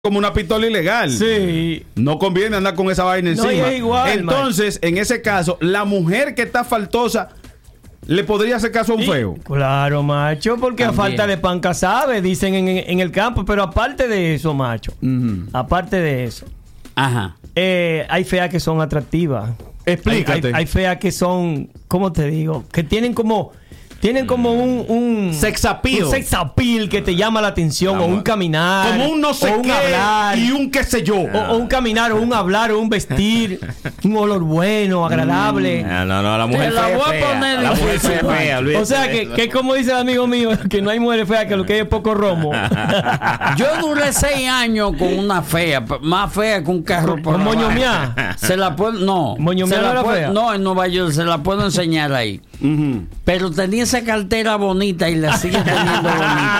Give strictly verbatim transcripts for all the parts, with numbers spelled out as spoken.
como una pistola ilegal. Sí. No conviene andar con esa vaina No, encima. es igual, Entonces, man. en ese caso, la mujer que está faltosa le podría hacer caso a un Y, feo. Claro, macho, porque También. a falta de pan casabe, dicen en, en el campo. Pero aparte de eso, macho, Uh-huh. aparte de eso, Ajá. eh, hay feas que son atractivas. Explícate. Hay, hay, hay feas que son, ¿cómo te digo? Que tienen como... Tienen como un, un Sex appeal. un sex appeal que te llama la atención, Vamos. o un caminar, Como un no sé o un qué hablar, y un qué sé yo. o, o un caminar, o un hablar, o un vestir, un olor bueno, agradable. No, no, no, la mujer Te la fea, voy a fea. poner La mujer difícil, fea, fea, olvídate O sea, de que, eso. que como dice el amigo mío, que no hay mujeres feas, que lo que hay es poco romo. Yo duré seis años con una fea, p- más fea que un carro por ¿Con abajo. moñomiá? Se la puedo, no. ¿Moñomiá se no la era puedo- fea? No, en Nueva York se la puedo enseñar ahí. Uh-huh. Pero tenía esa cartera bonita y la sigue teniendo bonita.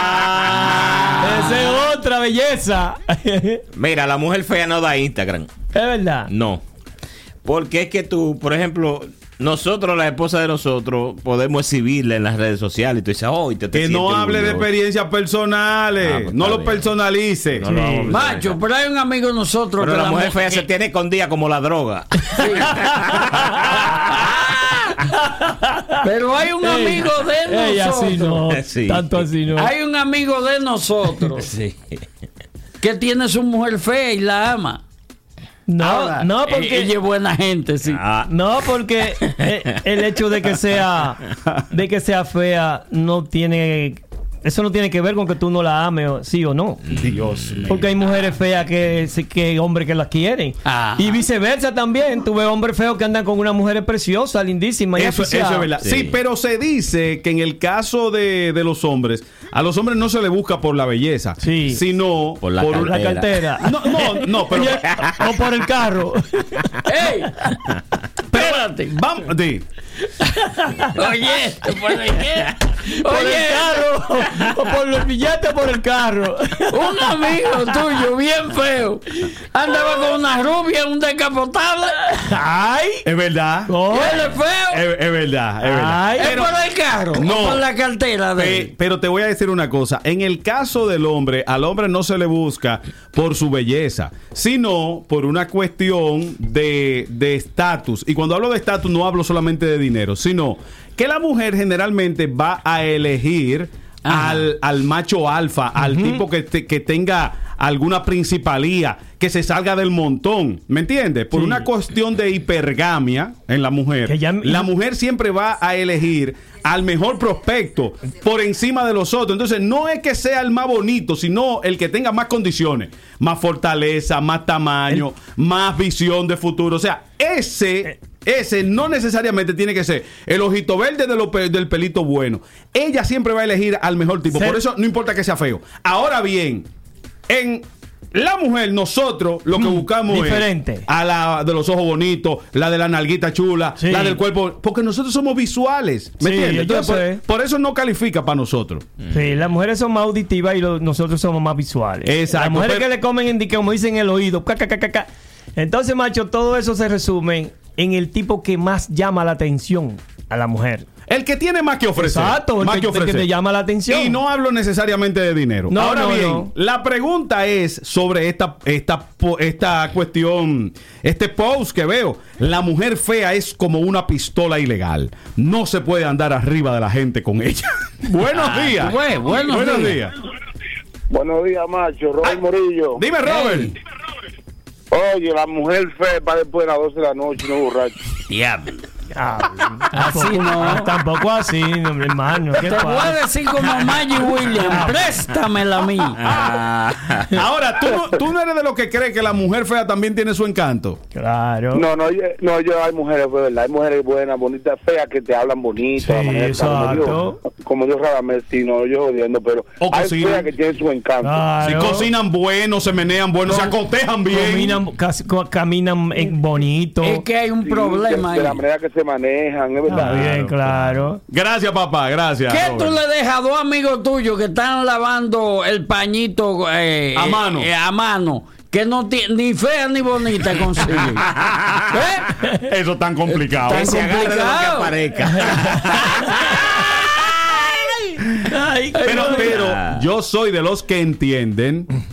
Esa es otra belleza. Es Mira, la mujer fea no da Instagram. verdad. No. Porque es que tú, por ejemplo, nosotros, la esposa de nosotros, podemos exhibirla en las redes sociales. Y tú dices, oh, y te, te Que no sientes hable de orgulloso. experiencias personales. Ah, pues, no está lo bien. personalice. No lo vamos a Sí. Macho, pero hay un amigo de nosotros Pero que la mujer fea que- se tiene escondida como la droga. Pero hay un amigo de Ella nosotros. así no. Sí. Tanto así no. Hay un amigo de nosotros Sí. que tiene su mujer fea y la ama. No, Ahora, no, eh, porque... ella es buena gente, sí. Ah, No, porque eh, el hecho de que sea de que sea fea no tiene, eso no tiene que ver con que tú no la ames, o- sí o no. Dios mío. Porque hay mujeres feas que que hombres que las quieren. Ajá. Y viceversa también. Tú ves hombres feos que andan con una mujer preciosa, lindísima y Eso, eso aficiada. es verdad. Sí. Sí. pero se dice que en el caso de, de los hombres, a los hombres no se les busca por la belleza, Sí. sino Por la Por la cartera. No, no, no, pero o por el carro. ¡Ey! Espérate. vamos, di. Oye, ¿por qué? Por el Oye, carro. O por los billetes por el carro. un amigo tuyo bien feo andaba con una rubia, un descapotable. Ay. Es verdad. Oh. Él es feo. Es, es verdad, es verdad. Ay. ¿Es por el carro No. o por la cartera de Pe- él? pero te voy a decir una cosa. En el caso del hombre, al hombre no se le busca por su belleza, sino por una cuestión de de estatus. Y cuando hablo de estatus, no hablo solamente de dinero, sino que la mujer generalmente va a elegir Ajá. al, al macho alfa, al tipo que, te- que tenga alguna principalía, que se salga del montón. ¿Me entiendes? Por Sí. una cuestión de hipergamia en la mujer. Que ya- la mujer siempre va a elegir al mejor prospecto por encima de los otros. Entonces, no es que sea el más bonito, sino el que tenga más condiciones, más fortaleza, más tamaño, más visión de futuro. O sea, ese, ese no necesariamente tiene que ser el ojito verde de lo pe- del pelito bueno. Ella siempre va a elegir al mejor tipo. Ser- Por eso no importa que sea feo. Ahora bien, en la mujer, nosotros lo que buscamos diferente. es a la de los ojos bonitos, la de la nalguita chula, Sí. la del cuerpo, porque nosotros somos visuales, ¿me Sí, entiendes? yo Entonces, sé. por, por eso no califica para nosotros. Sí, las mujeres son más auditivas y lo- nosotros somos más visuales. Exacto, Las mujeres pero- que le comen, en, como dicen, en el oído. Ca, ca, ca, ca, ca. Entonces, macho, todo eso se resume en el tipo que más llama la atención a la mujer. El que tiene más que ofrecer. Exacto, el más que- que el que ofrecer. te llama la atención. Y no hablo necesariamente de dinero. No, Ahora no, bien, no. la pregunta es sobre esta, esta, po- esta cuestión, este post que veo. La mujer fea es como una pistola ilegal. No se puede andar arriba de la gente con ella. Buenos días. güey, buenos días. días. Buenos días, macho. Robert Ay, Morillo. Dime, Robert. Oye, la mujer fea para después de las doce de la noche, no borracho. Diablo. Así Así no. Tampoco así, no, mi hermano. ¿Qué Te voy a pasa? decir como Maggie Williams, préstamela a mí. Ahora, ¿tú no, tú no eres de los que cree que la mujer fea también tiene su encanto. Claro. No, no, yo, no, yo hay mujeres, de verdad, hay mujeres buenas, bonitas, feas que te hablan bonito. Sí, la manera que hablan, como exacto. yo- Como yo Radamés, sí, no, yo jodiendo, pero O hay cocinan. feas que tienen su encanto. Claro. Si cocinan bueno, se menean bueno, se acotejan bien. Caminan, cas- co- caminan en bonito. Es que hay un Sí, problema de, de la ahí. manera que se manejan, es Está verdad. bien, claro. Gracias, papá, gracias. ¿Qué Robert. tú le dejas a dos amigos tuyos que están lavando el pañito eh, A mano. eh, a mano? Que no tiene ni fea ni bonita consiguen. ¿Eh? Eso es tan complicado. Tan Se agarra de lo que complicado. aparezca. Ay, Pero, ay, pero yo soy de los que entienden